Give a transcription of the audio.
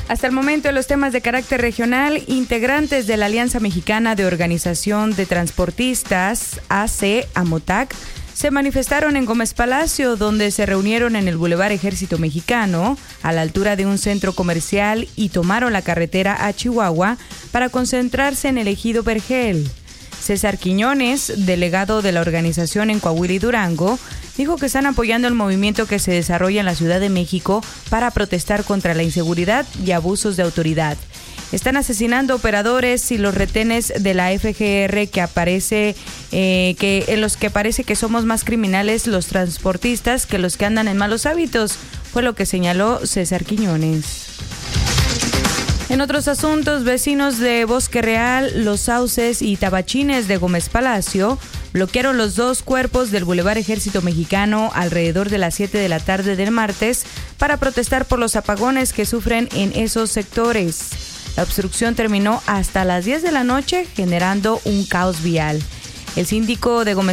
Hasta el momento, en los temas de carácter regional, integrantes de la Alianza Mexicana de Organización de Transportistas, AC-AMOTAC, se manifestaron en Gómez Palacio, donde se reunieron en el Boulevard Ejército Mexicano, a la altura de un centro comercial, y tomaron la carretera a Chihuahua para concentrarse en el ejido Vergel. César Quiñones, delegado de la organización en Coahuila y Durango, dijo que están apoyando el movimiento que se desarrolla en la Ciudad de México para protestar contra la inseguridad y abusos de autoridad. Están asesinando operadores y los retenes de la FGR en los que parece que somos más criminales los transportistas que los que andan en malos hábitos, fue lo que señaló César Quiñones. En otros asuntos, vecinos de Bosque Real, Los Sauces y Tabachines de Gómez Palacio bloquearon los dos cuerpos del Boulevard Ejército Mexicano alrededor de las 7 de la tarde del martes para protestar por los apagones que sufren en esos sectores. La obstrucción terminó hasta las 10 de la noche, generando un caos vial. El síndico de Gómez